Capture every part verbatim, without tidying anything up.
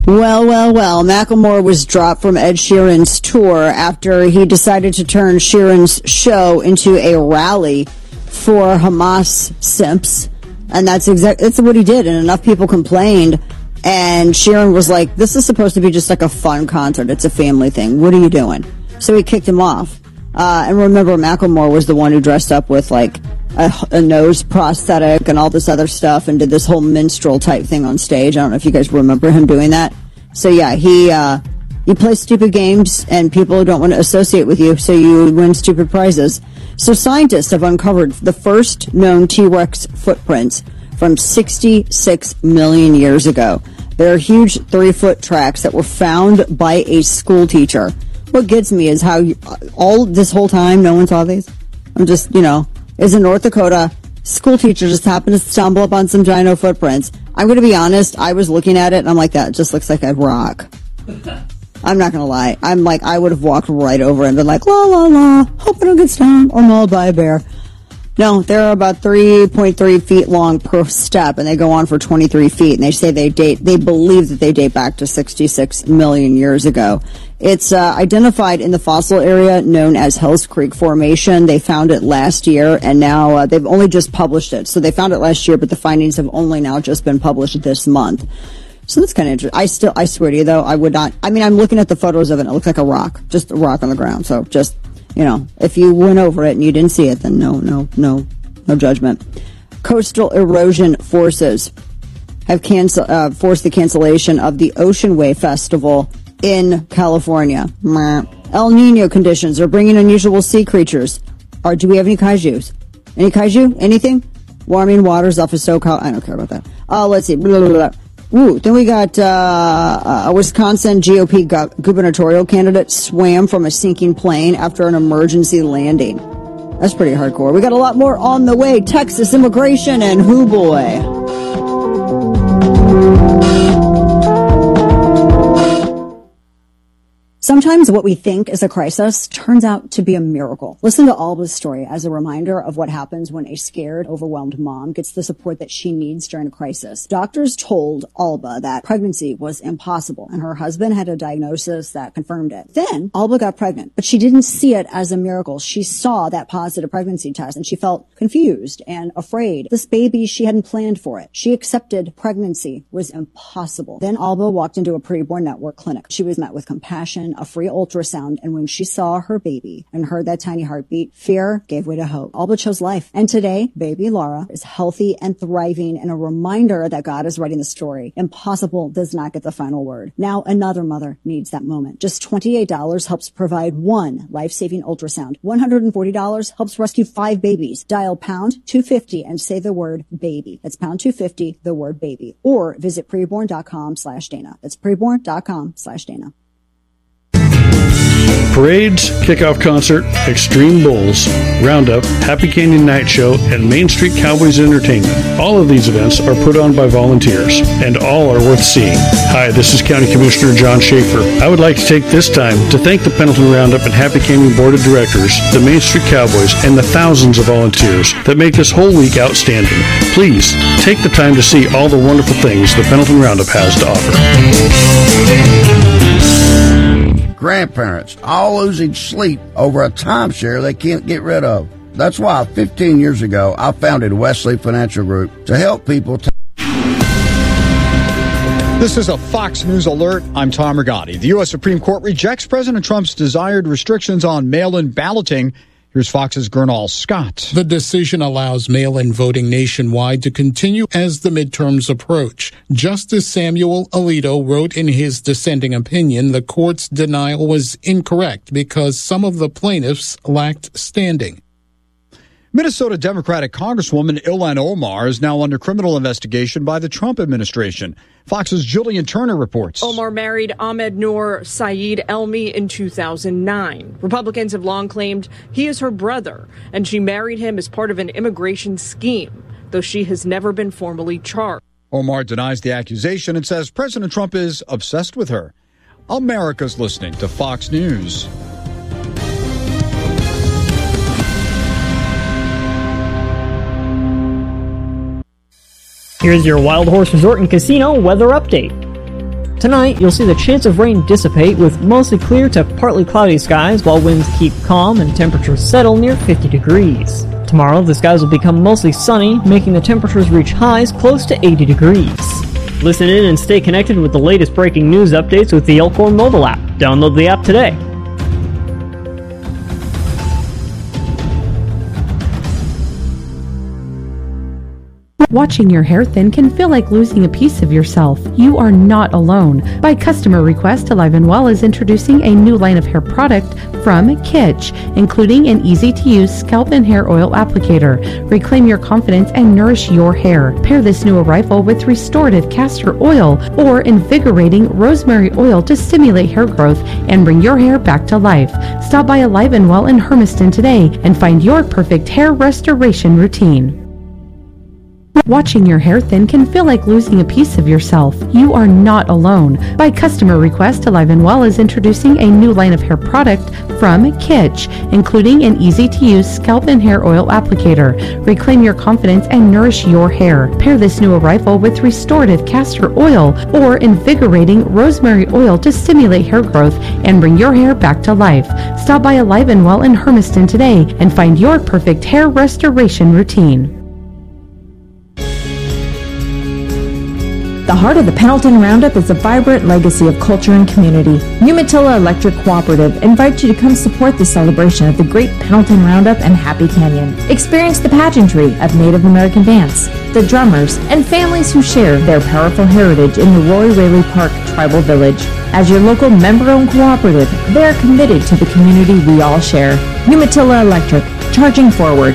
Well, well, well, Macklemore was dropped from Ed Sheeran's tour after he decided to turn Sheeran's show into a rally for Hamas simps. And that's exactly, that's what he did. And enough people complained. And Sheeran was like, this is supposed to be just like a fun concert. It's a family thing. What are you doing? So he kicked him off. Uh, and remember, Macklemore was the one who dressed up with like a, a nose prosthetic and all this other stuff and did this whole minstrel type thing on stage. I don't know if you guys remember him doing that. So yeah, he, uh, you play stupid games and people don't want to associate with you, so you win stupid prizes. So scientists have uncovered the first known T-Rex footprints from sixty-six million years ago. There are huge three-foot tracks that were found by a school teacher. What gets me is how you, all this whole time no one saw these. I'm just, you know, is in North Dakota, school teacher just happened to stumble upon some dino footprints. I'm going to be honest, I was looking at it and I'm like, that just looks like a rock. I'm not going to lie. I'm like, I would have walked right over and been like, la la la, hope I don't get stung or mauled by a bear. No, they're about three point three feet long per step, and they go on for twenty-three feet. And they say they date, they believe that they date back to sixty-six million years ago. It's uh, identified in the fossil area known as Hell's Creek Formation. They found it last year, and now uh, they've only just published it. So they found it last year, but the findings have only now just been published this month. So that's kind of interesting. I still, I swear to you, though, I would not. I mean, I'm looking at the photos of it. It looks like a rock, just a rock on the ground. So just. You know, if you went over it and you didn't see it, then no, no, no, no judgment. Coastal erosion forces have cancel, uh, forced the cancellation of the Ocean Way Festival in California. El Nino conditions are bringing unusual sea creatures. Or do we have any kaijus? Any kaiju? Anything? Warming waters off of SoCal. I don't care about that. Uh, let's see. Blah, blah, blah. Ooh, then we got uh, a Wisconsin G O P gu- gubernatorial candidate swam from a sinking plane after an emergency landing. That's pretty hardcore. We got a lot more on the way. Texas immigration and hoo boy. Sometimes what we think is a crisis turns out to be a miracle. Listen to Alba's story as a reminder of what happens when a scared, overwhelmed mom gets the support that she needs during a crisis. Doctors told Alba that pregnancy was impossible, and her husband had a diagnosis that confirmed it. Then Alba got pregnant, but she didn't see it as a miracle. She saw that positive pregnancy test, and she felt confused and afraid. This baby, she hadn't planned for it. She accepted pregnancy was impossible. Then Alba walked into a preborn network clinic. She was met with compassion, a free ultrasound, and when she saw her baby and heard that tiny heartbeat, fear gave way to hope. Alba chose life. And today, baby Laura is healthy and thriving, and a reminder that God is writing the story. Impossible does not get the final word. Now another mother needs that moment. Just twenty-eight dollars helps provide one life-saving ultrasound. one hundred forty dollars helps rescue five babies. Dial pound two fifty and say the word baby. That's pound two fifty, the word baby. Or visit preborn.com slash Dana. That's preborn.com slash Dana. Parades, kickoff concert, Extreme Bulls, Roundup, Happy Canyon Night Show, and Main Street Cowboys Entertainment. All of these events are put on by volunteers, and all are worth seeing. Hi, this is County Commissioner John Schaefer. I would like to take this time to thank the Pendleton Roundup and Happy Canyon Board of Directors, the Main Street Cowboys, and the thousands of volunteers that make this whole week outstanding. Please, take the time to see all the wonderful things the Pendleton Roundup has to offer. Grandparents all losing sleep over a timeshare they can't get rid of. That's why fifteen years ago I founded Wesley Financial Group to help people. T- This is a Fox News alert. I'm Tom Rigotti. The U S Supreme Court rejects President Trump's desired restrictions on mail-in balloting. Here's Fox's Gernal Scott. The decision allows mail-in voting nationwide to continue as the midterms approach. Justice Samuel Alito wrote in his dissenting opinion the court's denial was incorrect because some of the plaintiffs lacked standing. Minnesota Democratic Congresswoman Ilhan Omar is now under criminal investigation by the Trump administration. Fox's Jillian Turner reports. Omar married Ahmed Noor Saeed Elmi in two thousand nine. Republicans have long claimed he is her brother, and she married him as part of an immigration scheme, though she has never been formally charged. Omar denies the accusation and says President Trump is obsessed with her. America's listening to Fox News. Here's your Wild Horse Resort and Casino weather update. Tonight, you'll see the chance of rain dissipate with mostly clear to partly cloudy skies while winds keep calm and temperatures settle near fifty degrees. Tomorrow, the skies will become mostly sunny, making the temperatures reach highs close to eighty degrees. Listen in and stay connected with the latest breaking news updates with the Elkhorn mobile app. Download the app today. Watching your hair thin can feel like losing a piece of yourself. You are not alone. By customer request, Alive and Well is introducing a new line of hair product from Kitsch, including an easy-to-use scalp and hair oil applicator. Reclaim your confidence and nourish your hair. Pair this new arrival with restorative castor oil or invigorating rosemary oil to stimulate hair growth and bring your hair back to life. Stop by Alive and Well in Hermiston today and find your perfect hair restoration routine. Watching your hair thin can feel like losing a piece of yourself. You are not alone. By customer request, Alive and Well is introducing a new line of hair product from Kitsch, including an easy-to-use scalp and hair oil applicator. Reclaim your confidence and nourish your hair. Pair this new arrival with restorative castor oil or invigorating rosemary oil to stimulate hair growth and bring your hair back to life. Stop by Alive and Well in Hermiston today and find your perfect hair restoration routine. The heart of the Pendleton Roundup is a vibrant legacy of culture and community. Umatilla Electric Cooperative invites you to come support the celebration of the great Pendleton Roundup and Happy Canyon. Experience the pageantry of Native American dance, the drummers, and families who share their powerful heritage in the Roy Raley Park Tribal Village. As your local member-owned cooperative, they are committed to the community we all share. Umatilla Electric, charging forward.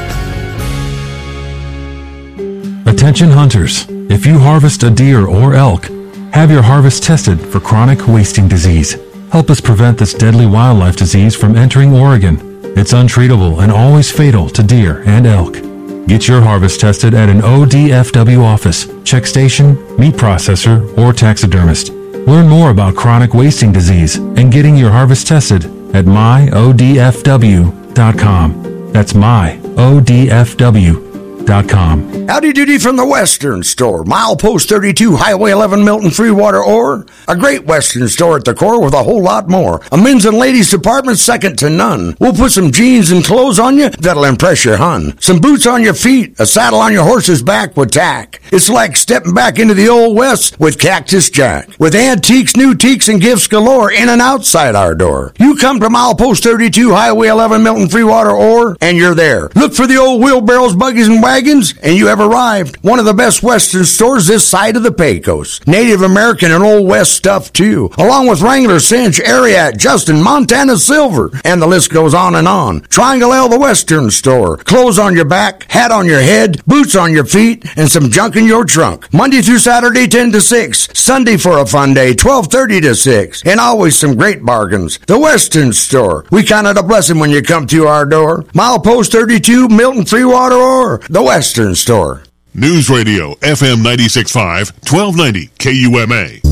Attention hunters. If you harvest a deer or elk, have your harvest tested for chronic wasting disease. Help us prevent this deadly wildlife disease from entering Oregon. It's untreatable and always fatal to deer and elk. Get your harvest tested at an O D F W office, check station, meat processor, or taxidermist. Learn more about chronic wasting disease and getting your harvest tested at my O D F W dot com. That's my O D F W dot com. Howdy doody from the Western Store, milepost thirty-two, Highway eleven, Milton, Freewater, Ore. A great Western store at the core with a whole lot more. A men's and ladies department second to none. We'll put some jeans and clothes on you that'll impress your hun. Some boots on your feet, a saddle on your horse's back with tack. It's like stepping back into the old West with Cactus Jack. With antiques, new teaks, and gifts galore in and outside our door. You come to milepost thirty-two, Highway eleven, Milton, Freewater, Ore, and you're there. Look for the old wheelbarrows, buggies, and wagons, and you have arrived. One of the best Western stores this side of the Pecos. Native American and Old West stuff too, along with Wrangler, Cinch, Ariat, Justin, Montana Silver, and the list goes on and on. Triangle L, the Western Store. Clothes on your back, hat on your head, boots on your feet, and some junk in your trunk. Monday through Saturday, ten to six. Sunday for a fun day, twelve thirty to six. And always some great bargains. The Western Store. We count it a blessing when you come to our door. Milepost thirty-two, Milton, Freewater, or the Western Store. News Radio, F M ninety-six point five, twelve ninety K U M A.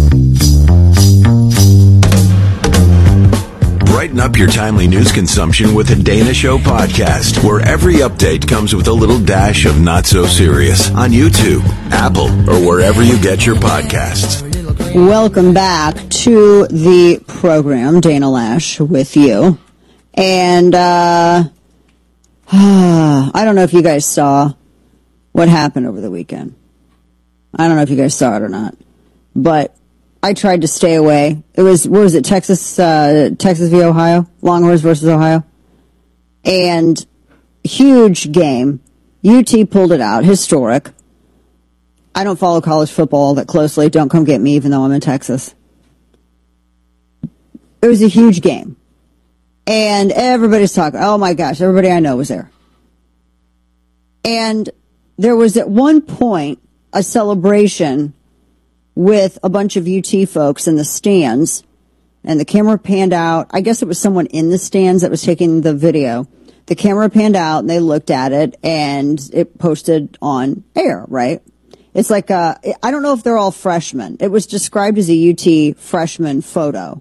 Brighten up your timely news consumption with the Dana Show podcast, where every update comes with a little dash of not so serious on YouTube, Apple, or wherever you get your podcasts. Welcome back to the program, Dana Lash with you. And uh, I don't know if you guys saw what happened over the weekend. I don't know if you guys saw it or not, but I tried to stay away. It was, what was it, Texas, uh, Texas v. Ohio? Longhorns versus Ohio. And huge game. U T pulled it out. Historic. I don't follow college football all that closely. Don't come get me, even though I'm in Texas. It was a huge game. And everybody's talking. Oh my gosh, everybody I know was there. And there was at one point a celebration with a bunch of U T folks in the stands, and the camera panned out. I guess it was someone in the stands that was taking the video. The camera panned out, and they looked at it, and it posted on air, right? It's like, a, I don't know if they're all freshmen. It was described as a U T freshman photo.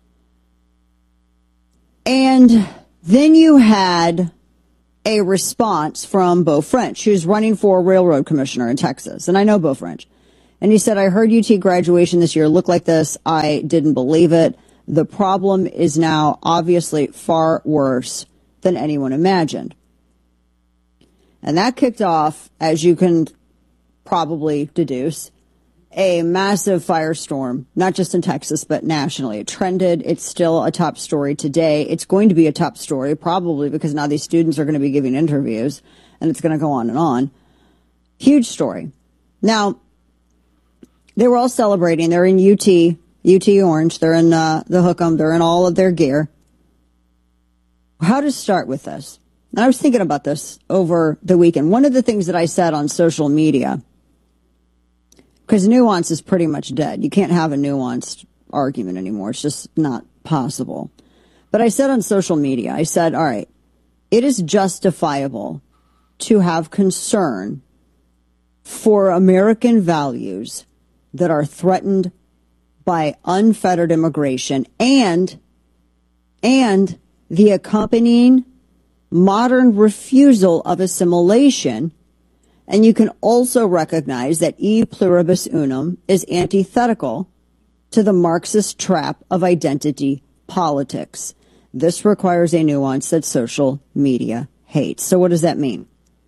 And then you had a response from Beau French, who's running for railroad commissioner in Texas. And I know Beau French. And he said, I heard U T graduation this year looked like this. I didn't believe it. The problem is now obviously far worse than anyone imagined. And that kicked off, as you can probably deduce, a massive firestorm, not just in Texas, but nationally. It trended. It's still a top story today. It's going to be a top story, probably because now these students are going to be giving interviews, and it's going to go on and on. Huge story. Now, they were all celebrating. They're in U T, U T Orange. They're in uh, the Hook'em. They're in all of their gear. How to start with this? And I was thinking about this over the weekend. One of the things that I said on social media, because nuance is pretty much dead. You can't have a nuanced argument anymore. It's just not possible. But I said on social media, I said, all right, it is justifiable to have concern for American values that are threatened by unfettered immigration and, and the accompanying modern refusal of assimilation. And you can also recognize that e pluribus unum is antithetical to the Marxist trap of identity politics. This requires a nuance that social media hates. So what does that mean?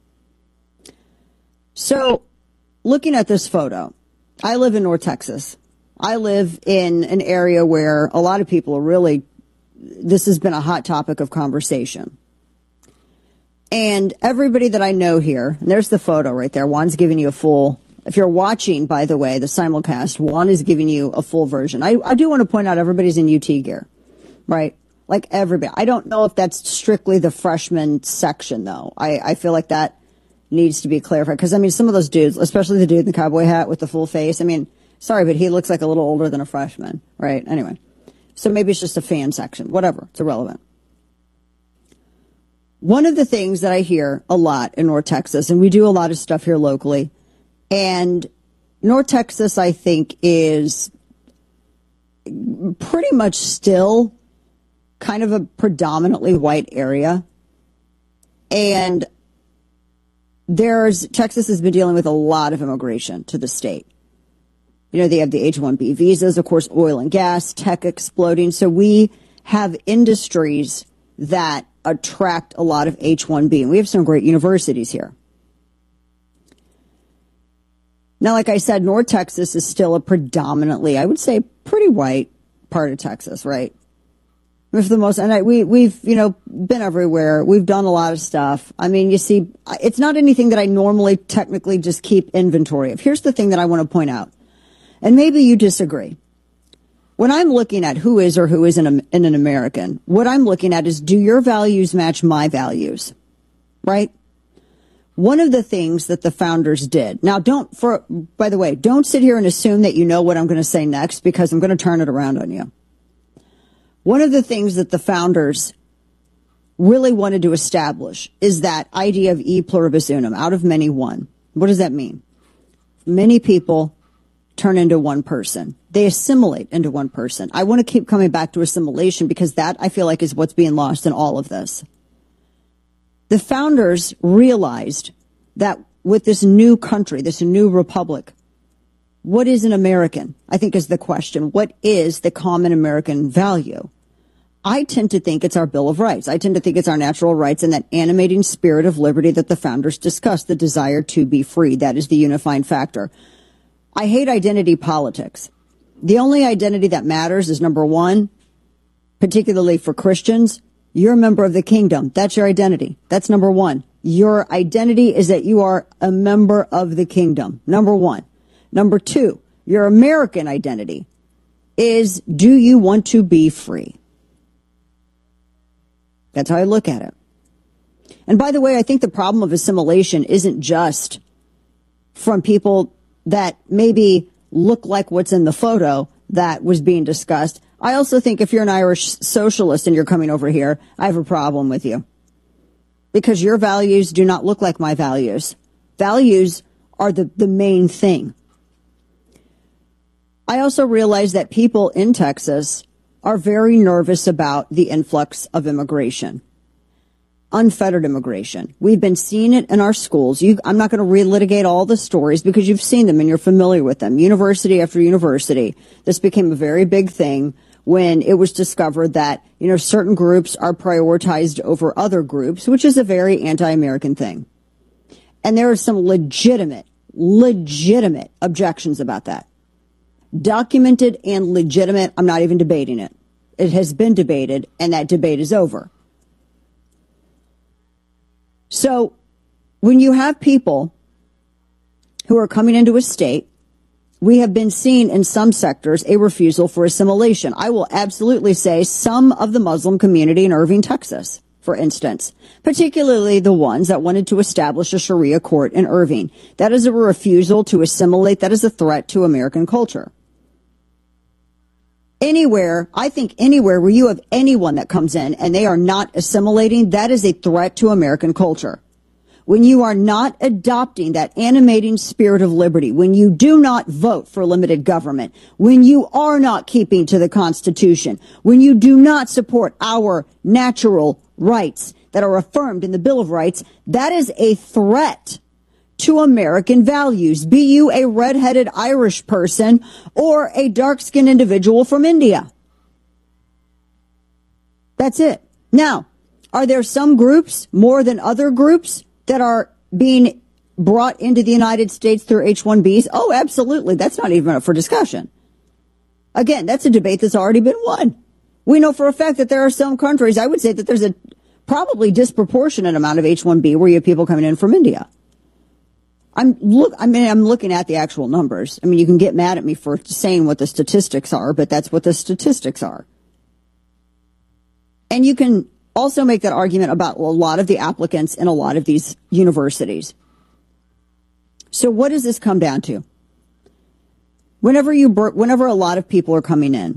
So looking at this photo, I live in North Texas. I live in an area where a lot of people are really, this has been a hot topic of conversation. And everybody that I know here, and there's the photo right there. Juan's giving you a full, if you're watching, by the way, the simulcast, Juan is giving you a full version. I, I do want to point out everybody's in U T gear, right? Like everybody. I don't know if that's strictly the freshman section, though. I, I feel like that needs to be clarified. Because, I mean, some of those dudes, especially the dude in the cowboy hat with the full face, I mean, sorry, but he looks like a little older than a freshman, right? Anyway, so maybe it's just a fan section. Whatever. It's irrelevant. One of the things that I hear a lot in North Texas, and we do a lot of stuff here locally, and North Texas, I think, is pretty much still kind of a predominantly white area. And there's, Texas has been dealing with a lot of immigration to the state. You know, they have the H one B visas, of course, oil and gas, tech exploding. So we have industries that attract a lot of H one B, and we have some great universities here. Now, like I said, North Texas is still a predominantly, I would say, pretty white part of Texas, right? For the most, and I, we, we've, you know, been everywhere. We've done a lot of stuff. I mean, you see, it's not anything that I normally technically just keep inventory of. Here's the thing that I want to point out, and maybe you disagree. When I'm looking at who is or who isn't an, an American, what I'm looking at is, do your values match my values? Right? One of the things that the founders did. Now, don't, for, by the way, don't sit here and assume that you know what I'm going to say next, because I'm going to turn it around on you. One of the things that the founders really wanted to establish is that idea of e pluribus unum, out of many one. What does that mean? Many people turn into one person. They assimilate into one person. I want to keep coming back to assimilation because that, I feel like, is what's being lost in all of this. The founders realized that with this new country, this new republic, what is an American? I think is the question. What is the common American value? I tend to think it's our Bill of Rights. I tend to think it's our natural rights and that animating spirit of liberty that the founders discussed, the desire to be free. That is the unifying factor. I hate identity politics. The only identity that matters is, number one, particularly for Christians, you're a member of the kingdom. That's your identity. That's number one. Your identity is that you are a member of the kingdom. Number one. Number two, your American identity is, do you want to be free? That's how I look at it. And by the way, I think the problem of assimilation isn't just from people that maybe look like what's in the photo that was being discussed. I also think if you're an Irish socialist and you're coming over here, I have a problem with you. Because your values do not look like my values. Values are the, the main thing. I also realize that people in Texas are very nervous about the influx of immigration. unfettered immigration. We've been seeing it in our schools. You, I'm not going to relitigate all the stories because you've seen them and you're familiar with them. University after university, this became a very big thing when it was discovered that, you know, certain groups are prioritized over other groups, which is a very anti-American thing. And there are some legitimate, legitimate objections about that. Documented and legitimate. I'm not even debating it. It has been debated, and that debate is over. So when you have people who are coming into a state, we have been seeing in some sectors a refusal for assimilation. I will absolutely say some of the Muslim community in Irving, Texas, for instance, particularly the ones that wanted to establish a Sharia court in Irving. That is a refusal to assimilate. That is a threat to American culture. Anywhere, I think anywhere where you have anyone that comes in and they are not assimilating, that is a threat to American culture. When you are not adopting that animating spirit of liberty, when you do not vote for limited government, when you are not keeping to the Constitution, when you do not support our natural rights that are affirmed in the Bill of Rights, that is a threat to American values. Be you a red-headed Irish person or a dark-skinned individual from India. That's it. Now, are there some groups more than other groups that are being brought into the United States through H one Bs? Oh, absolutely. That's not even up for discussion. Again, that's a debate that's already been won. We know for a fact that there are some countries, I would say that there's a probably disproportionate amount of H one B where you have people coming in from India. I'm look. I mean, I'm looking at the actual numbers. I mean, you can get mad at me for saying what the statistics are, but that's what the statistics are. And you can also make that argument about a lot of the applicants in a lot of these universities. So what does this come down to? Whenever you, whenever a lot of people are coming in,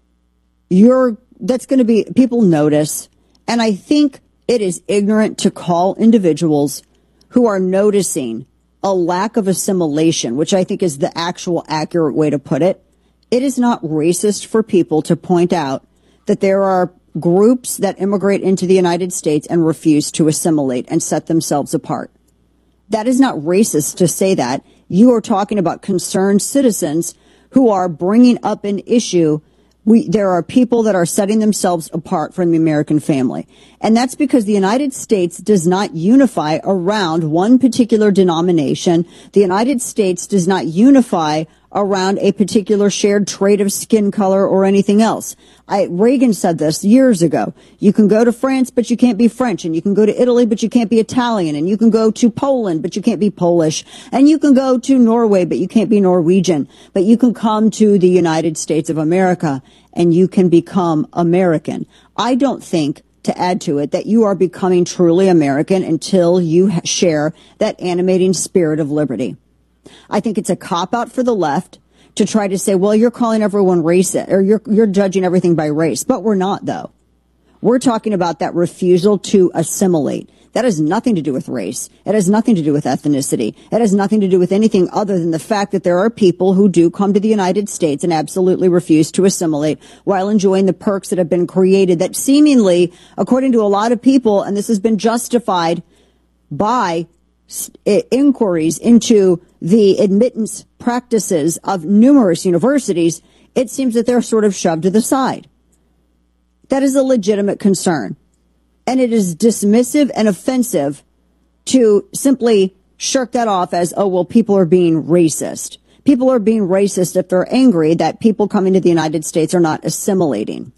you're, that's going to be, people notice. And I think it is ignorant to call individuals who are noticing a lack of assimilation, which I think is the actual accurate way to put it. It is not racist for people to point out that there are groups that immigrate into the United States and refuse to assimilate and set themselves apart. That is not racist to say that. You are talking about concerned citizens who are bringing up an issue. We, there are people that are setting themselves apart from the American family. And that's because the United States does not unify around one particular denomination. The United States does not unify around a particular shared trait of skin color or anything else. I, Reagan said this years ago. You can go to France, but you can't be French. And you can go to Italy, but you can't be Italian. And you can go to Poland, but you can't be Polish. And you can go to Norway, but you can't be Norwegian. But you can come to the United States of America and you can become American. I don't think, to add to it, that you are becoming truly American until you share that animating spirit of liberty. I think it's a cop-out for the left to try to say, well, you're calling everyone racist, or you're, you're judging everything by race. But we're not, though. We're talking about that refusal to assimilate. That has nothing to do with race. It has nothing to do with ethnicity. It has nothing to do with anything other than the fact that there are people who do come to the United States and absolutely refuse to assimilate while enjoying the perks that have been created that seemingly, according to a lot of people, and this has been justified by inquiries into the admittance practices of numerous universities, it seems that they're sort of shoved to the side. That is a legitimate concern. And it is dismissive and offensive to simply shirk that off as, oh, well, people are being racist. People are being racist if they're angry that people coming to the United States are not assimilating.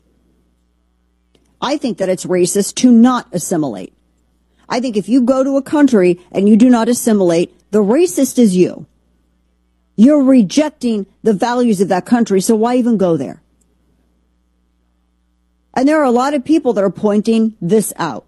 I think that it's racist to not assimilate. I think if you go to a country and you do not assimilate, the racist is you. You're rejecting the values of that country, so why even go there? And there are a lot of people that are pointing this out.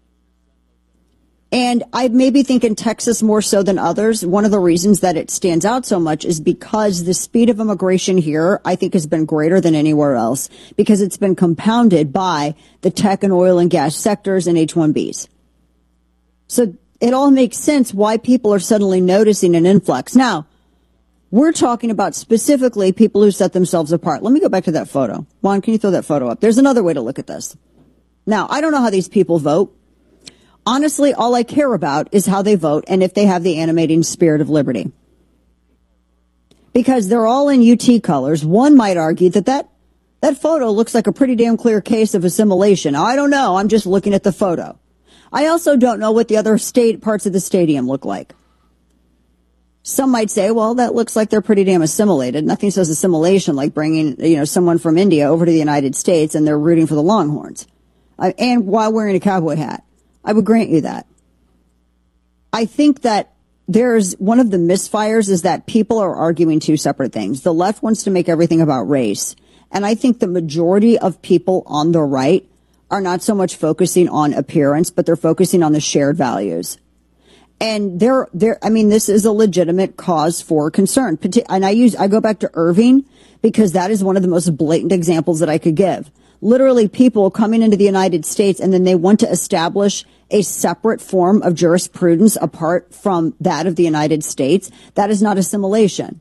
And I maybe think in Texas more so than others, one of the reasons that it stands out so much is because the speed of immigration here, I think, has been greater than anywhere else because it's been compounded by the tech and oil and gas sectors and H one Bs. So it all makes sense why people are suddenly noticing an influx. Now, we're talking about specifically people who set themselves apart. Let me go back to that photo. Juan, can you throw that photo up? There's another way to look at this. Now, I don't know how these people vote. Honestly, all I care about is how they vote and if they have the animating spirit of liberty. Because they're all in U T colors. One might argue that that, that photo looks like a pretty damn clear case of assimilation. I don't know. I'm just looking at the photo. I also don't know what the other state parts of the stadium look like. Some might say, well, that looks like they're pretty damn assimilated. Nothing says assimilation like bringing, you know, someone from India over to the United States and they're rooting for the Longhorns. Uh, and while wearing a cowboy hat. I would grant you that. I think that there's one of the misfires is that people are arguing two separate things. The left wants to make everything about race. And I think the majority of people on the right are not so much focusing on appearance, but they're focusing on the shared values. And they're, they're, I mean, this is a legitimate cause for concern. And I use, I go back to Irving because that is one of the most blatant examples that I could give. Literally people coming into the United States and then they want to establish a separate form of jurisprudence apart from that of the United States. That is not assimilation.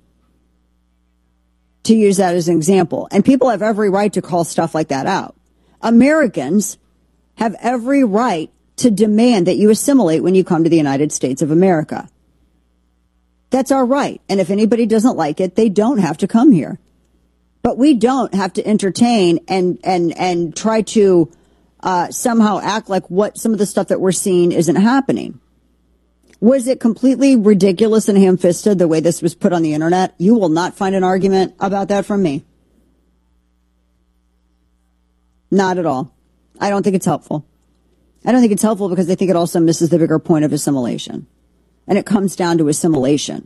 To use that as an example. And people have every right to call stuff like that out. Americans have every right to demand that you assimilate when you come to the United States of America. That's our right. And if anybody doesn't like it, they don't have to come here. But we don't have to entertain and, and, and try to uh, somehow act like what some of the stuff that we're seeing isn't happening. Was it completely ridiculous and ham-fisted the way this was put on the internet? You will not find an argument about that from me. Not at all. I don't think it's helpful. I don't think it's helpful because I think it also misses the bigger point of assimilation. And it comes down to assimilation.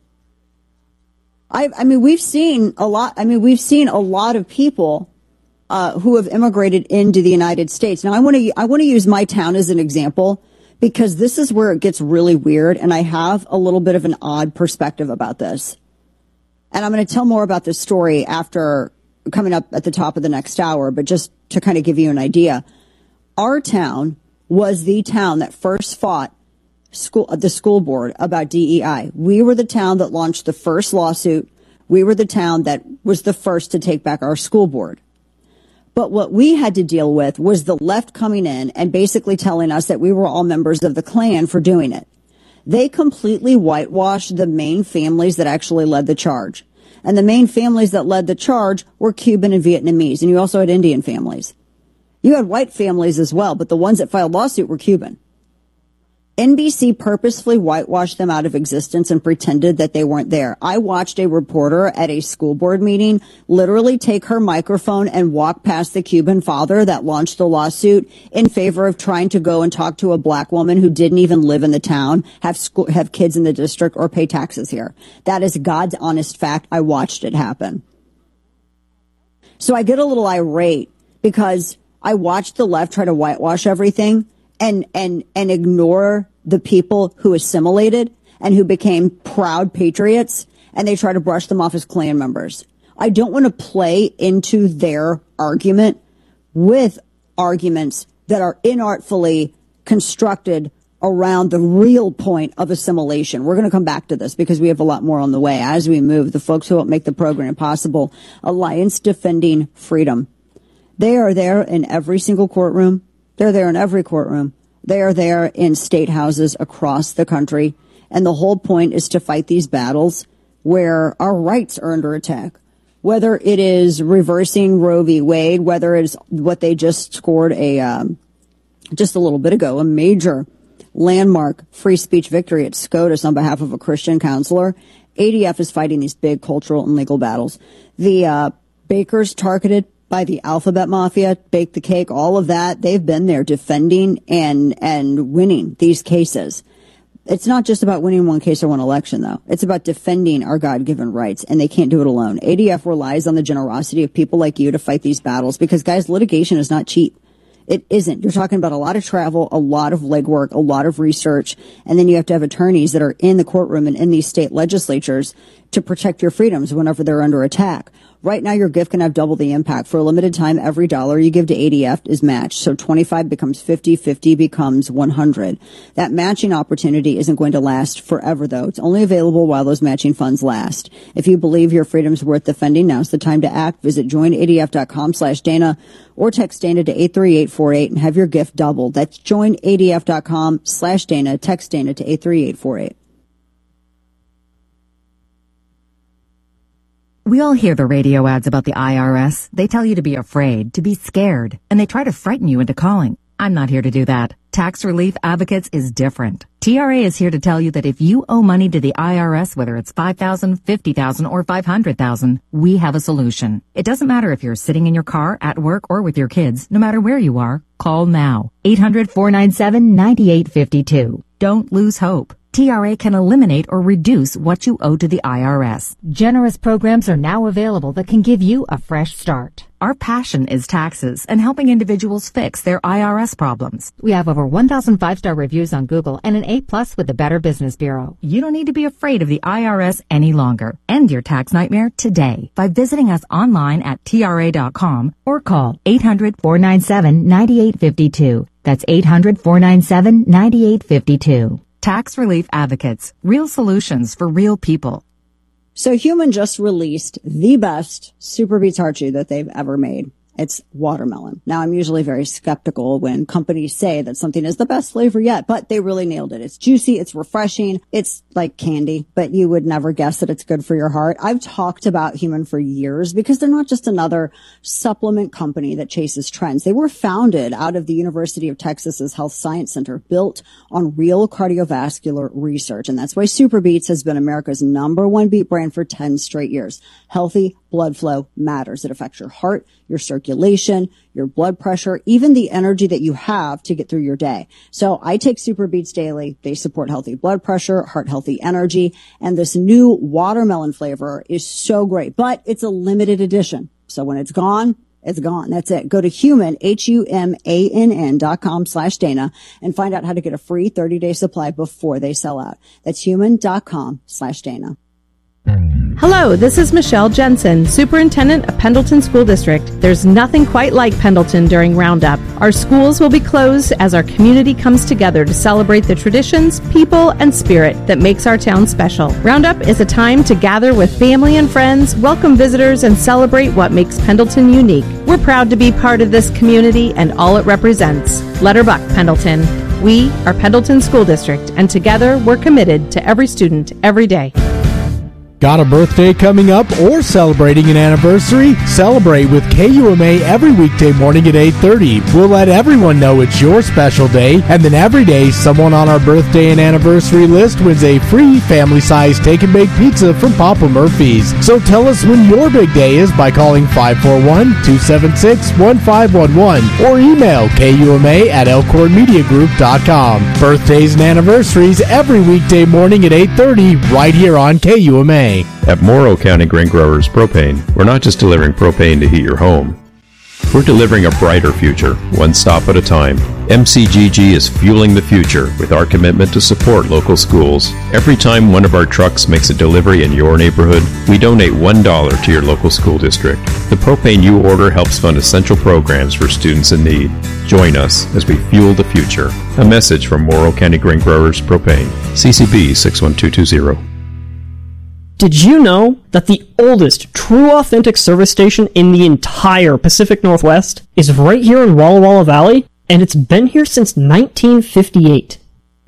I, I mean, we've seen a lot. I mean, we've seen a lot of people uh, who have immigrated into the United States. Now, I want to I want to use my town as an example because this is where it gets really weird, and I have a little bit of an odd perspective about this. And I'm going to tell more about this story after coming up at the top of the next hour. But just to kind of give you an idea, our town was the town that first fought School, the school board about D E I. We were the town that launched the first lawsuit. We were the town that was the first to take back our school board. But what we had to deal with was the left coming in and basically telling us that we were all members of the Klan for doing it. They completely whitewashed the main families that actually led the charge. And the main families that led the charge were Cuban and Vietnamese. And you also had Indian families. You had white families as well, but the ones that filed lawsuit were Cuban. N B C purposefully whitewashed them out of existence and pretended that they weren't there. I watched a reporter at a school board meeting literally take her microphone and walk past the Cuban father that launched the lawsuit in favor of trying to go and talk to a black woman who didn't even live in the town, have school, have kids in the district, or pay taxes here. That is God's honest fact. I watched it happen. So I get a little irate because I watched the left try to whitewash everything and, and, and ignore the people who assimilated and who became proud patriots, and they try to brush them off as Klan members. I don't want to play into their argument with arguments that are inartfully constructed around the real point of assimilation. We're going to come back to this because we have a lot more on the way as we move. The folks who help make the program possible, Alliance Defending Freedom. They are there in every single courtroom. They're there in every courtroom. They are there in state houses across the country. And the whole point is to fight these battles where our rights are under attack. Whether it is reversing Roe v. Wade, whether it's what they just scored a, um, just a little bit ago, a major landmark free speech victory at SCOTUS on behalf of a Christian counselor. A D F is fighting these big cultural and legal battles. The, uh, bakers targeted by the alphabet mafia, bake the cake, all of that. They've been there defending and, and winning these cases. It's not just about winning one case or one election, though. It's about defending our God-given rights, and they can't do it alone. A D F relies on the generosity of people like you to fight these battles because, guys, litigation is not cheap. It isn't. You're talking about a lot of travel, a lot of legwork, a lot of research, and then you have to have attorneys that are in the courtroom and in these state legislatures to protect your freedoms whenever they're under attack. Right now, your gift can have double the impact. For a limited time, every dollar you give to A D F is matched. So twenty-five becomes fifty, fifty becomes one hundred. That matching opportunity isn't going to last forever, though. It's only available while those matching funds last. If you believe your freedom's worth defending, now's the time to act. Visit join A D F dot com slash Dana or text Dana to eight three eight four eight and have your gift doubled. That's join A D F dot com slash Dana. Text Dana to eight three eight four eight. We all hear the radio ads about the I R S. They tell you to be afraid, to be scared, and they try to frighten you into calling. I'm not here to do that. Tax Relief Advocates is different. T R A is here to tell you that if you owe money to the I R S, whether it's five thousand dollars, fifty thousand dollars, or five hundred thousand dollars, we have a solution. It doesn't matter if you're sitting in your car, at work, or with your kids. No matter where you are, call now. eight hundred, four nine seven, nine eight five two. Don't lose hope. T R A can eliminate or reduce what you owe to the I R S. Generous programs are now available that can give you a fresh start. Our passion is taxes and helping individuals fix their I R S problems. We have over one thousand five-star reviews on Google and an A plus with the Better Business Bureau. You don't need to be afraid of the I R S any longer. End your tax nightmare today by visiting us online at T R A dot com or call eight hundred, four nine seven, nine eight five two. That's eight hundred, four nine seven, nine eight five two. Tax Relief Advocates. Real solutions for real people. So Human just released the best Super Beets Heart Chew that they've ever made. It's watermelon. Now, I'm usually very skeptical when companies say that something is the best flavor yet, but they really nailed it. It's juicy. It's refreshing. It's like candy, but you would never guess that it's good for your heart. I've talked about Human for years because they're not just another supplement company that chases trends. They were founded out of the University of Texas's Health Science Center, built on real cardiovascular research. And that's why Super Beets has been America's number one beet brand for ten straight years. Healthy blood flow matters. It affects your heart, your circulation, your blood pressure, even the energy that you have to get through your day. So I take Super Beets daily. They support healthy blood pressure, heart healthy energy, and this new watermelon flavor is so great, but it's a limited edition. So when it's gone, it's gone. That's it. Go to human, H U M A N N dot com slash Dana and find out how to get a free thirty day supply before they sell out. That's human dot com slash Dana. Hello, this is Michelle Jensen, Superintendent of Pendleton School District. There's nothing quite like Pendleton during Roundup. Our schools will be closed as our community comes together to celebrate the traditions, people, and spirit that makes our town special. Roundup is a time to gather with family and friends, welcome visitors, and celebrate what makes Pendleton unique. We're proud to be part of this community and all it represents. Letterbuck, Pendleton. We are Pendleton School District, and together we're committed to every student every day. Got a birthday coming up or celebrating an anniversary? Celebrate with K U M A every weekday morning at eight thirty. We'll let everyone know it's your special day, and then every day someone on our birthday and anniversary list wins a free family-sized take-and-bake pizza from Papa Murphy's. So tell us when your big day is by calling five four one, two seven six, one five one one or email K U M A at elkhorn media group dot com. Birthdays and anniversaries every weekday morning at eight thirty right here on K U M A. At Morrow County Grain Growers Propane, we're not just delivering propane to heat your home. We're delivering a brighter future, one stop at a time. M C G G is fueling the future with our commitment to support local schools. Every time one of our trucks makes a delivery in your neighborhood, we donate one dollar to your local school district. The propane you order helps fund essential programs for students in need. Join us as we fuel the future. A message from Morrow County Grain Growers Propane. C C B six one two two zero. Did you know that the oldest true authentic service station in the entire Pacific Northwest is right here in Walla Walla Valley? And it's been here since nineteen fifty-eight.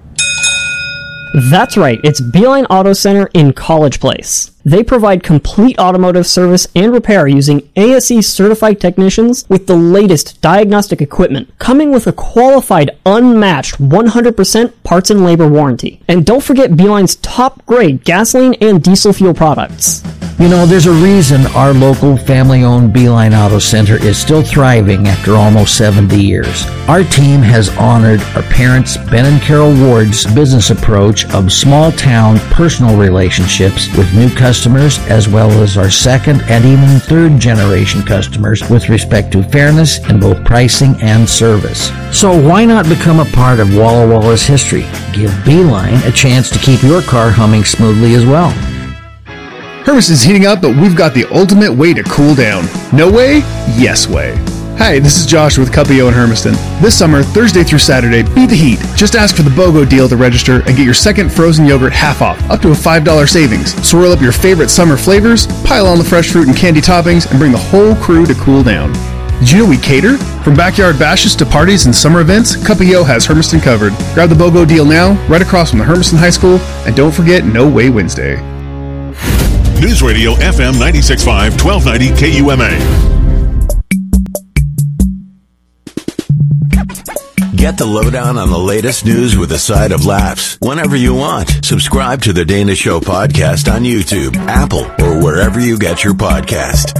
That's right, it's Beeline Auto Center in College Place. They provide complete automotive service and repair using A S E certified technicians with the latest diagnostic equipment, coming with a qualified, unmatched one hundred percent parts and labor warranty. And don't forget Beeline's top grade gasoline and diesel fuel products. You know, there's a reason our local family-owned Beeline Auto Center is still thriving after almost seventy years. Our team has honored our parents, Ben and Carol Ward's business approach of small-town personal relationships with new customers, as well as our second and even third-generation customers with respect to fairness in both pricing and service. So why not become a part of Walla Walla's history? Give Beeline a chance to keep your car humming smoothly as well. Hermiston is heating up, but we've got the ultimate way to cool down. No way? Yes way. Hi, this is Josh with Cuppio in Hermiston. This summer, Thursday through Saturday, beat the heat. Just ask for the BOGO deal to register and get your second frozen yogurt half off, up to a five dollars savings. Swirl up your favorite summer flavors, pile on the fresh fruit and candy toppings, and bring the whole crew to cool down. Did you know we cater? From backyard bashes to parties and summer events, Cuppio has Hermiston covered. Grab the BOGO deal now, right across from the Hermiston High School, and don't forget No Way Wednesday. News Radio F M ninety-six point five, twelve ninety K U M A. Get the lowdown on the latest news with a side of laughs whenever you want. Subscribe to the Dana Show podcast on YouTube, Apple, or wherever you get your podcast.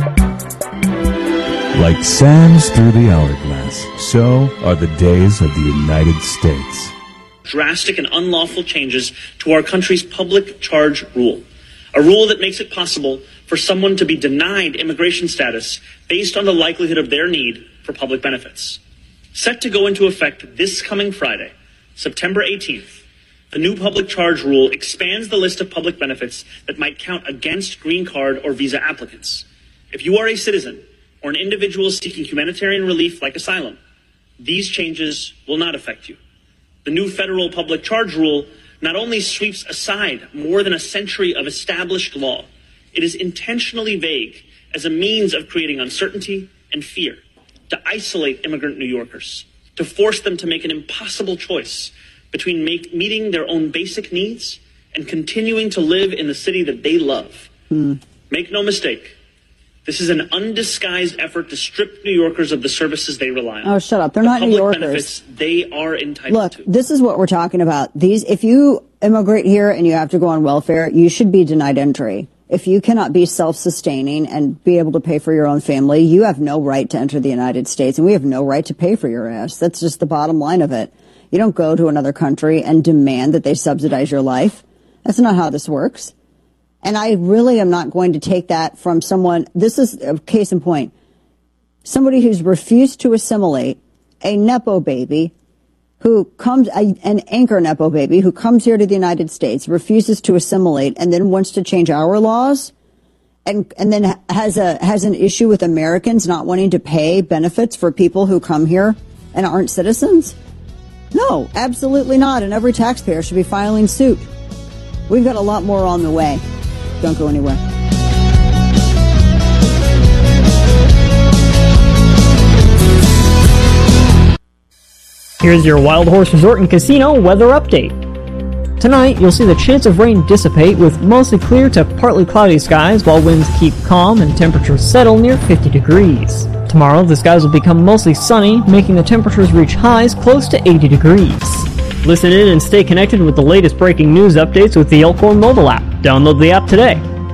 Like sands through the hourglass, so are the days of the United States. Drastic and unlawful changes to our country's public charge rule. A rule that makes it possible for someone to be denied immigration status based on the likelihood of their need for public benefits. Set to go into effect this coming Friday, September eighteenth, the new public charge rule expands the list of public benefits that might count against green card or visa applicants. If you are a citizen or an individual seeking humanitarian relief like asylum, these changes will not affect you. The new federal public charge rule not only sweeps aside more than a century of established law, it is intentionally vague as a means of creating uncertainty and fear, to isolate immigrant New Yorkers, to force them to make an impossible choice between make, meeting their own basic needs and continuing to live in the city that they love. Mm. Make no mistake, this is an undisguised effort to strip New Yorkers of the services they rely on. Oh, shut up. They're the not New Yorkers. Benefits they are entitled Look, to. this is what we're talking about. These, if you immigrate here and you have to go on welfare, you should be denied entry. If you cannot be self-sustaining and be able to pay for your own family, you have no right to enter the United States, and we have no right to pay for your ass. That's just the bottom line of it. You don't go to another country and demand that they subsidize your life. That's not how this works. And I really am not going to take that from someone. This is a case in point. Somebody who's refused to assimilate, a Nepo baby who comes, a, an anchor Nepo baby who comes here to the United States, refuses to assimilate, and then wants to change our laws, and and then has a has an issue with Americans not wanting to pay benefits for people who come here and aren't citizens? No, absolutely not. And every taxpayer should be filing suit. We've got a lot more on the way. Don't go anywhere. Here's your Wild Horse Resort and Casino weather update. Tonight, you'll see the chance of rain dissipate with mostly clear to partly cloudy skies while winds keep calm and temperatures settle near fifty degrees. Tomorrow, the skies will become mostly sunny, making the temperatures reach highs close to eighty degrees. Listen in and stay connected with the latest breaking news updates with the Elkhorn mobile app. Download the app today.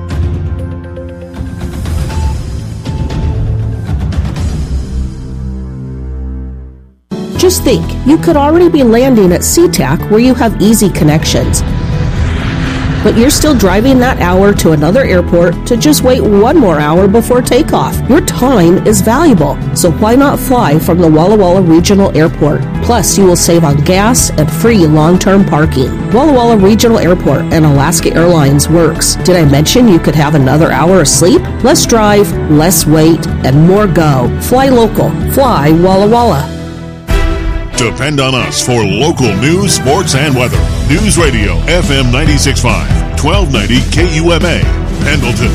Just think, you could already be landing at SeaTac where you have easy connections. But you're still driving that hour to another airport to just wait one more hour before takeoff. Your time is valuable, so why not fly from the Walla Walla Regional Airport? Plus, you will save on gas and free long-term parking. Walla Walla Regional Airport and Alaska Airlines works. Did I mention you could have another hour of sleep? Less drive, less wait, and more go. Fly local. Fly Walla Walla. Depend on us for local news, sports, and weather. News Radio F M ninety-six point five, twelve ninety K U M A, Pendleton.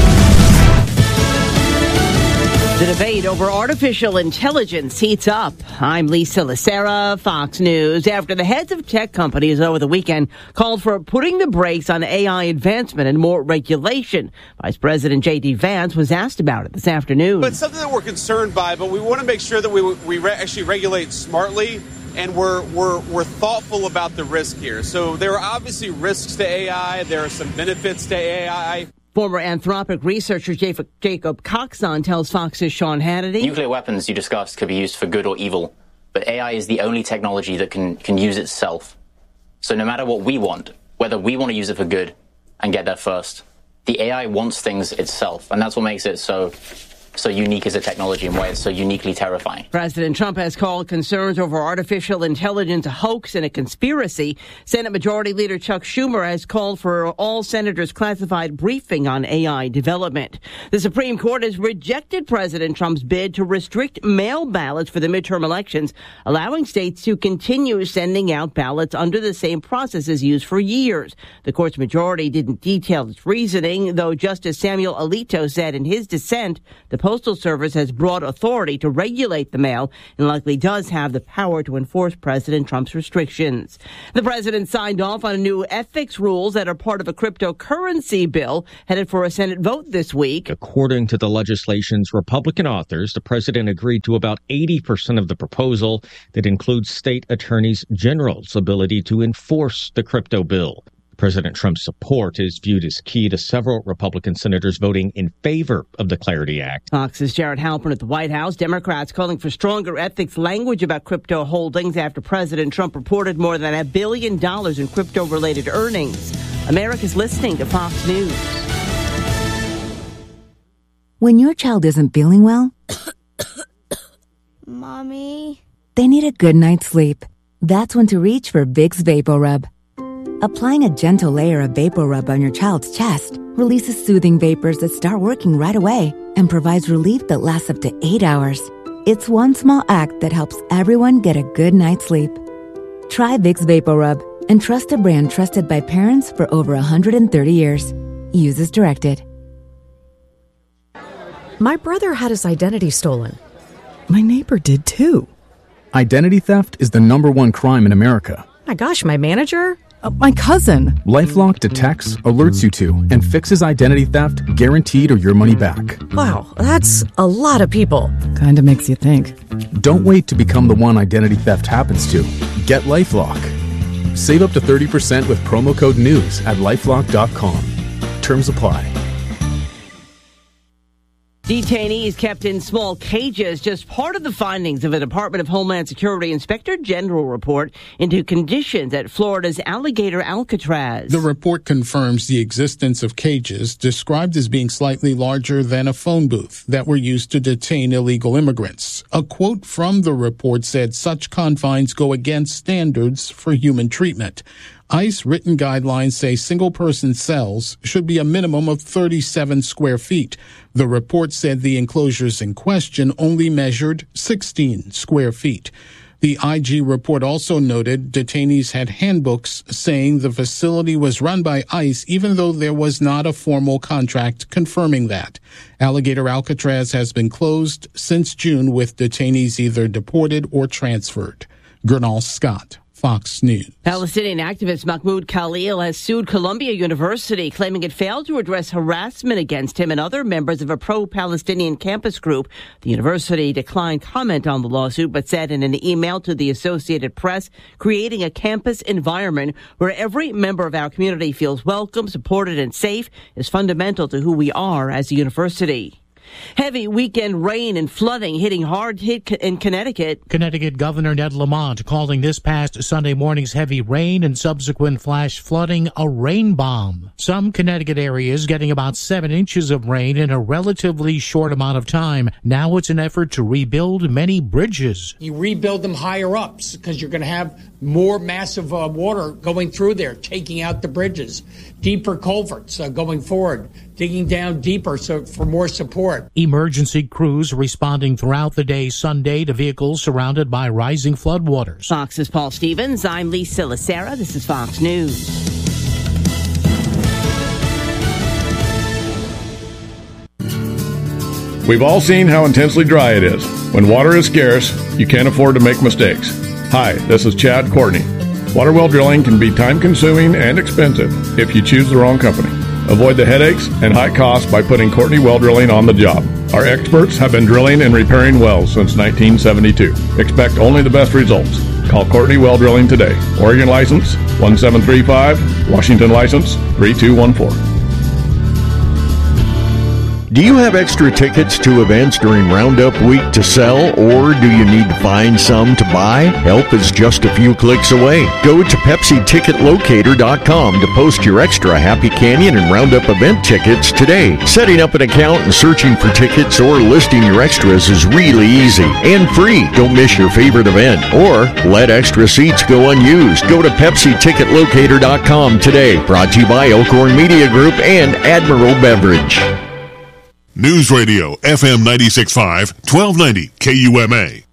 The debate over artificial intelligence heats up. I'm Lisa Lacera, Fox News. After the heads of tech companies over the weekend called for putting the brakes on A I advancement and more regulation, Vice President J D. Vance was asked about it this afternoon. But it's something that we're concerned by, but we want to make sure that we we re- actually regulate smartly, and we're we're we're thoughtful about the risk here. So there are obviously risks to A I. There are some benefits to A I. Former Anthropic researcher Jacob Coxon tells Fox's Sean Hannity. Nuclear weapons you discussed could be used for good or evil, but A I is the only technology that can, can use itself. So no matter what we want, whether we want to use it for good and get there first, the A I wants things itself, and that's what makes it so so unique as a technology and why it's so uniquely terrifying. President Trump has called concerns over artificial intelligence a hoax and a conspiracy. Senate Majority Leader Chuck Schumer has called for all senators' classified briefing on A I development. The Supreme Court has rejected President Trump's bid to restrict mail ballots for the midterm elections, allowing states to continue sending out ballots under the same processes used for years. The court's majority didn't detail its reasoning, though Justice Samuel Alito said in his dissent the Postal Service has broad authority to regulate the mail and likely does have the power to enforce President Trump's restrictions. The president signed off on new ethics rules that are part of a cryptocurrency bill headed for a Senate vote this week. According to the legislation's Republican authors, the president agreed to about eighty percent of the proposal that includes state attorneys general's ability to enforce the crypto bill. President Trump's support is viewed as key to several Republican senators voting in favor of the Clarity Act. Fox's Jared Halpern at the White House. Democrats calling for stronger ethics language about crypto holdings after President Trump reported more than a billion dollars in crypto-related earnings. America's listening to Fox News. When your child isn't feeling well, Mommy, they need a good night's sleep. That's when to reach for Vicks VapoRub. Applying a gentle layer of VapoRub on your child's chest releases soothing vapors that start working right away and provides relief that lasts up to eight hours. It's one small act that helps everyone get a good night's sleep. Try Vicks VapoRub and trust a brand trusted by parents for over one hundred thirty years. Use as directed. My brother had his identity stolen. My neighbor did too. Identity theft is the number one crime in America. My gosh, my manager? Uh, my cousin. LifeLock detects, alerts you to, and fixes identity theft, guaranteed or your money back. Wow, that's a lot of people. Kinda makes you think. Don't wait to become the one identity theft happens to. Get LifeLock. Save up to thirty percent with promo code NEWS at lifelock dot com. Terms apply. Detainees kept in small cages, just part of the findings of a Department of Homeland Security Inspector General report into conditions at Florida's Alligator Alcatraz. The report confirms the existence of cages described as being slightly larger than a phone booth that were used to detain illegal immigrants. A quote from the report said such confines go against standards for human treatment. ICE written guidelines say single-person cells should be a minimum of thirty-seven square feet. The report said the enclosures in question only measured sixteen square feet. The I G report also noted detainees had handbooks saying the facility was run by ICE, even though there was not a formal contract confirming that. Alligator Alcatraz has been closed since June, with detainees either deported or transferred. Gernal Scott, Fox News. Palestinian activist Mahmoud Khalil has sued Columbia University, claiming it failed to address harassment against him and other members of a pro-Palestinian campus group. The university declined comment on the lawsuit, but said in an email to the Associated Press, creating a campus environment where every member of our community feels welcome, supported, and safe is fundamental to who we are as a university. Heavy weekend rain and flooding hitting hard hit in Connecticut. Connecticut Governor Ned Lamont calling this past Sunday morning's heavy rain and subsequent flash flooding a rain bomb. Some Connecticut areas getting about seven inches of rain in a relatively short amount of time. Now it's an effort to rebuild many bridges. You rebuild them higher up because you're going to have more massive uh, water going through there, taking out the bridges, deeper culverts uh, going forward, digging down deeper so for more support. Emergency crews responding throughout the day Sunday to vehicles surrounded by rising floodwaters. Fox's Paul Stevens. I'm Lisa Lacera. This is Fox News. We've all seen how intensely dry it is. When water is scarce, you can't afford to make mistakes. Hi, this is Chad Courtney. Water well drilling can be time-consuming and expensive if you choose the wrong company. Avoid the headaches and high costs by putting Courtney Well Drilling on the job. Our experts have been drilling and repairing wells since nineteen seventy-two. Expect only the best results. Call Courtney Well Drilling today. Oregon license one seven three five, Washington license three two one four. Do you have extra tickets to events during Roundup Week to sell, or do you need to find some to buy? Help is just a few clicks away. Go to Pepsi Ticket Locator dot com to post your extra Happy Canyon and Roundup event tickets today. Setting up an account and searching for tickets or listing your extras is really easy and free. Don't miss your favorite event or let extra seats go unused. Go to Pepsi Ticket Locator dot com today. Brought to you by Elkhorn Media Group and Admiral Beverage. News Radio F M ninety-six point five, twelve ninety K U M A.